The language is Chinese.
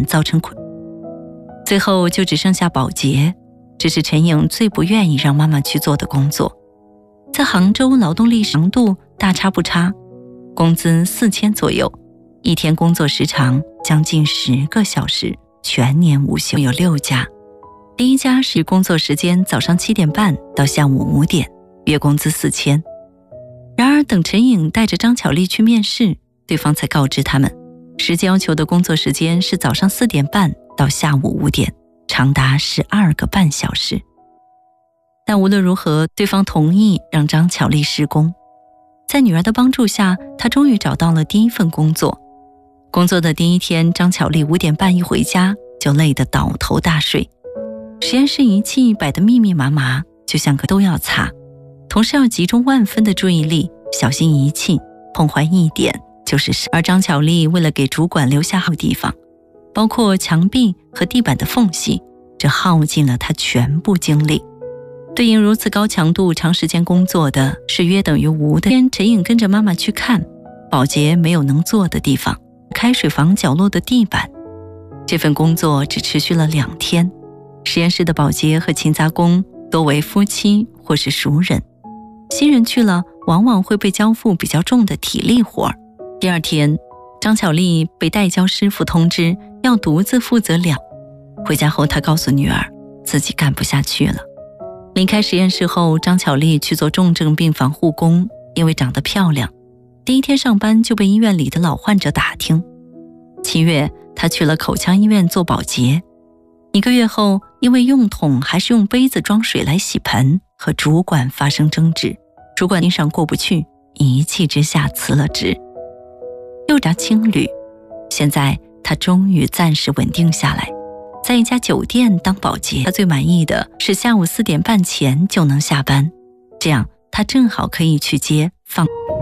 造成困扰。最后就只剩下保洁，这是陈颖最不愿意让妈妈去做的工作。在杭州，劳动力长度大差不差，工资4000左右，一天工作时长将近10个小时，全年无休。有6家，第一家是工作时间早上7点半到下午5点，月工资4000。然而等陈颖带着张巧丽去面试，对方才告知他们，实际要求的工作时间是早上4点半到下午5点，长达12个半小时。但无论如何，对方同意让张巧丽施工。在女儿的帮助下，她终于找到了第一份工作。工作的第一天，张巧丽5点半一回家就累得倒头大睡。实验室仪器摆得密密麻麻，就像个都要擦，同事要集中万分的注意力，小心仪器，碰坏一点就是事。而张巧丽为了给主管留下好地方，包括墙壁和地板的缝隙，这耗尽了她全部精力。对应如此高强度长时间工作的是约等于无的。陈颖跟着妈妈去看保洁没有能做的地方，开水房角落的地板。这份工作只持续了2天，实验室的保洁和勤杂工多为夫妻或是熟人，新人去了往往会被交付比较重的体力活。第2天，张巧丽被代教师傅通知要独自负责了。回家后，她告诉女儿自己干不下去了。离开实验室后，张巧丽去做重症病房护工，因为长得漂亮，第1天上班就被医院里的老患者打听。7月，她去了口腔医院做保洁。1个月后，因为用桶还是用杯子装水来洗盆，和主管发生争执，主管盯上过不去，一气之下辞了职。又查青旅，现在她终于暂时稳定下来，在一家酒店当保洁。她最满意的是下午4点半前就能下班，这样她正好可以去接放。